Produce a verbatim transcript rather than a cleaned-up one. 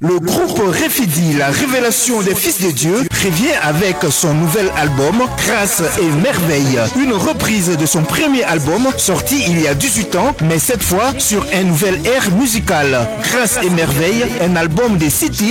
Le groupe Refidi, la révélation des fils de Dieu, revient avec son nouvel album Grâce et Merveille. Une reprise de son premier album sorti il y a dix-huit ans, mais cette fois sur un nouvel air musical. Grâce et Merveille, un album des six titres